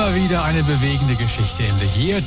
Immer wieder eine bewegende Geschichte in The Year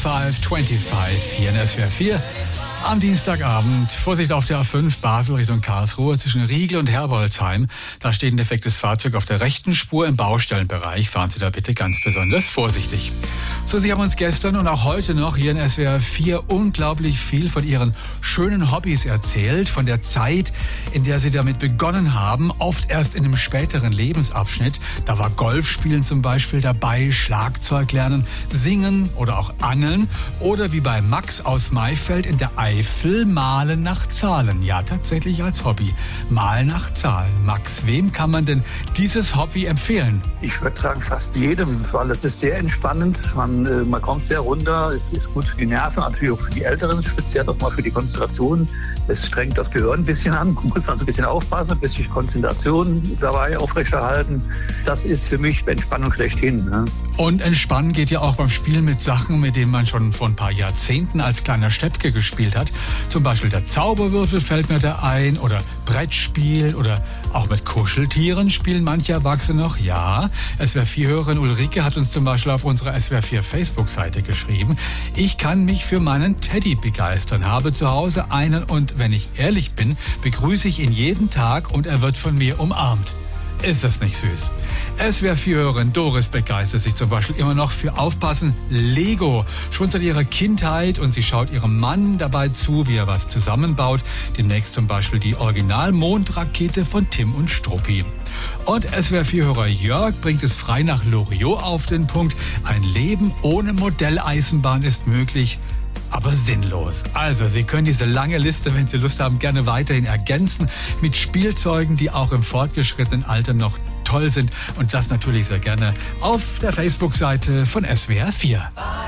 2525 hier in SWR 4. Am Dienstagabend, Vorsicht auf der A5, Basel Richtung Karlsruhe, zwischen Riegel und Herbolzheim. Da steht ein defektes Fahrzeug auf der rechten Spur im Baustellenbereich. Fahren Sie da bitte ganz besonders vorsichtig. So, Sie haben uns gestern und auch heute noch hier in SWR 4 unglaublich viel von Ihren schönen Hobbys erzählt. Von der Zeit, in der Sie damit begonnen haben, oft erst in einem späteren Lebensabschnitt. Da war Golfspielen zum Beispiel dabei, Schlagzeug lernen, Singen oder auch Angeln. Oder wie bei Max aus Maifeld in der Eifel, Malen nach Zahlen. Ja, tatsächlich als Hobby. Malen nach Zahlen. Max, wem kann man denn dieses Hobby empfehlen? Ich würde sagen, fast jedem, weil es ist sehr entspannend. Man kommt sehr runter. Es ist gut für die Nerven, natürlich auch für die Älteren, speziell auch mal für die Konzentration. Es strengt das Gehirn ein bisschen an. Man muss also ein bisschen aufpassen, ein bisschen Konzentration dabei aufrechterhalten. Das ist für mich Entspannung schlechthin. Ne? Und entspannen geht ja auch beim Spielen mit Sachen, mit denen man schon vor ein paar Jahrzehnten als kleiner Steppke gespielt hat. Zum Beispiel der Zauberwürfel fällt mir da ein oder Brettspiel oder auch mit Kuscheltieren spielen manche Erwachsene noch. Ja, SWR 4-Hörerin Ulrike hat uns zum Beispiel auf unserer SWR 4 Facebook-Seite geschrieben: Ich kann mich für meinen Teddy begeistern, habe zu Hause einen und wenn ich ehrlich bin, begrüße ich ihn jeden Tag und er wird von mir umarmt. Ist das nicht süß? SWR 4-Hörerin Doris begeistert sich zum Beispiel immer noch für Aufpassen Lego. Schon seit ihrer Kindheit und sie schaut ihrem Mann dabei zu, wie er was zusammenbaut. Demnächst zum Beispiel die Original-Mondrakete von Tim und Struppi. Und SWR 4-Hörer Jörg bringt es frei nach Loriot auf den Punkt: Ein Leben ohne Modelleisenbahn ist möglich, aber sinnlos. Also, Sie können diese lange Liste, wenn Sie Lust haben, gerne weiterhin ergänzen mit Spielzeugen, die auch im fortgeschrittenen Alter noch toll sind. Und das natürlich sehr gerne auf der Facebook-Seite von SWR 4.